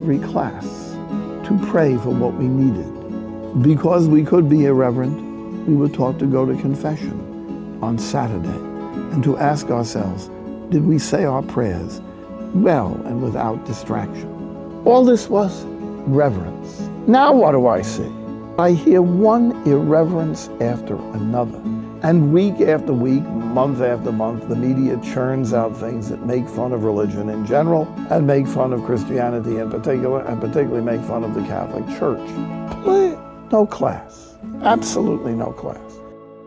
every class to pray for what we needed. Because we could be irreverent, we were taught to go to confession on Saturday and to ask ourselves, did we say our prayers well and without distraction? All this was reverence. Now what do I see? I hear one irreverence after another. And week after week, month after month, the media churns out things that make fun of religion in general and make fun of Christianity in particular, and particularly make fun of the Catholic Church. No class. Absolutely no class.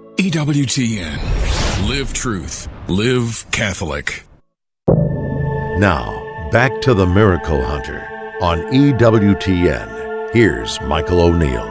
EWTN. Live truth. Live Catholic. Now, back to the Miracle Hunter on EWTN. Here's Michael O'Neill.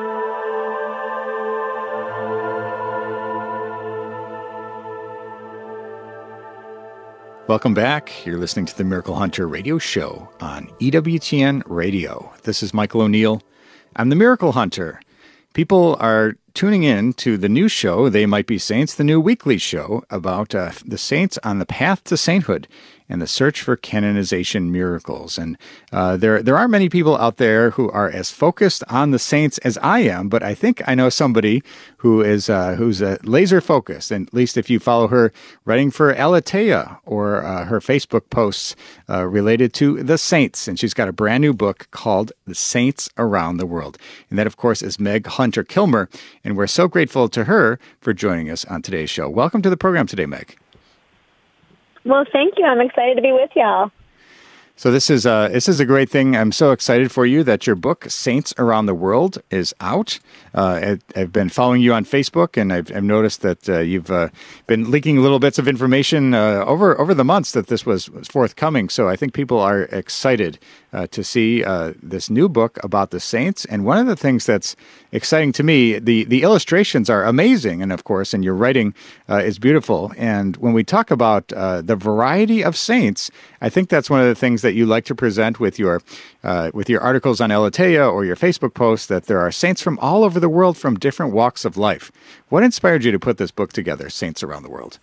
Welcome back. You're listening to the Miracle Hunter radio show on EWTN Radio. This is Michael O'Neill. I'm the Miracle Hunter. People are tuning in to the new show, They Might Be Saints, the new weekly show about the saints on the path to sainthood and the search for canonization miracles. And there aren't many people out there who are as focused on the saints as I am, but I think I know somebody who is who's laser focused. And at least if you follow her writing for Aletheia or her Facebook posts related to the saints, and she's got a brand new book called The Saints Around the World. And that, of course, is Meg Hunter Kilmer. And we're so grateful to her for joining us on today's show. Welcome to the program today, Meg. Well, thank you. I'm excited to be with y'all. So this is a great thing. I'm so excited for you that your book, Saints Around the World, is out. I've been following you on Facebook, and I've noticed that you've been leaking little bits of information over the months that this was forthcoming. So I think people are excited to see this new book about the saints. And one of the things that's exciting to me, the illustrations are amazing, and of course, and your writing is beautiful. And when we talk about the variety of saints, I think that's one of the things that you like to present with your articles on Aletheia or your Facebook posts, that there are saints from all over the world from different walks of life. What inspired you to put this book together, Saints Around the World?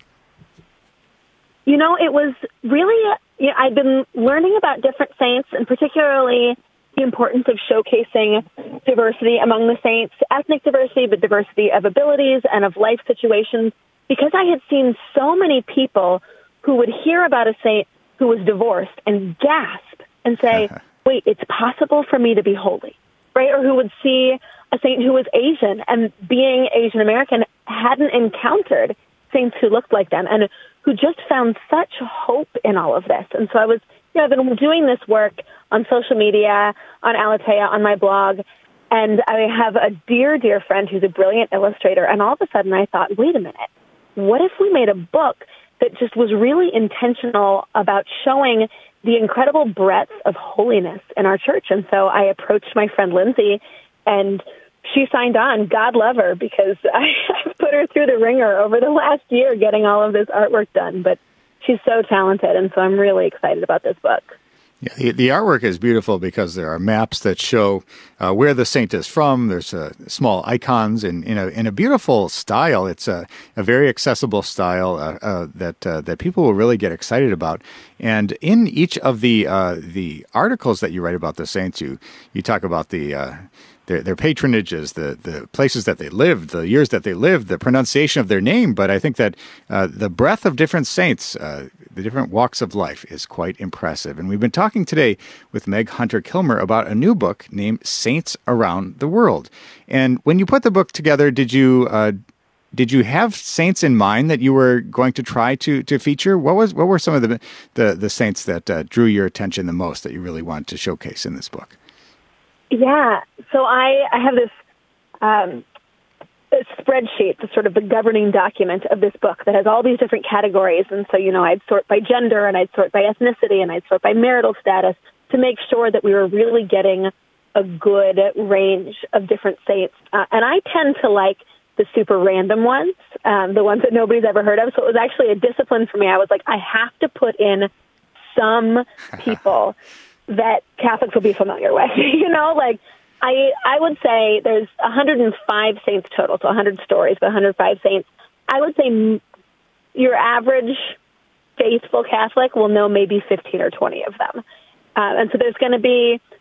You know, it was really, I've been learning about different saints, and particularly the importance of showcasing diversity among the saints, ethnic diversity, but diversity of abilities and of life situations, because I had seen so many people who would hear about a saint who was divorced and gasp and say, wait, it's possible for me to be holy, right? Or who would see a saint who was Asian and, being Asian American, hadn't encountered saints who looked like them and who just found such hope in all of this. And so I've been doing this work on social media, on Aletheia, on my blog, and I have a dear, dear friend who's a brilliant illustrator, and all of a sudden I thought, wait a minute, what if we made a book that just was really intentional about showing the incredible breadth of holiness in our church? And so I approached my friend Lindsay, and she signed on. God love her, because I've put her through the ringer over the last year getting all of this artwork done. But she's so talented, and so I'm really excited about this book. Yeah, the artwork is beautiful because there are maps that show where the saint is from. There's small icons in a beautiful style. It's a very accessible style that people will really get excited about. And in each of the articles that you write about the saints, you talk about their patronages, the places that they lived, the years that they lived, the pronunciation of their name. But I think that the breadth of different saints, the different walks of life, is quite impressive. And we've been talking today with Meg Hunter Kilmer about a new book named Saints Around the World. And when you put the book together, did you have saints in mind that you were going to try to feature? What were some of the saints that drew your attention the most, that you really wanted to showcase in this book? Yeah, so I have this spreadsheet, the sort of the governing document of this book that has all these different categories. And so, I'd sort by gender, and I'd sort by ethnicity, and I'd sort by marital status to make sure that we were really getting a good range of different saints. And I tend to like the super random ones, the ones that nobody's ever heard of. So it was actually a discipline for me. I was like, I have to put in some people that Catholics will be familiar with. I would say there's 105 saints total, so 100 stories, but 105 saints. I would say your average faithful Catholic will know maybe 15 or 20 of them. And so there's going to be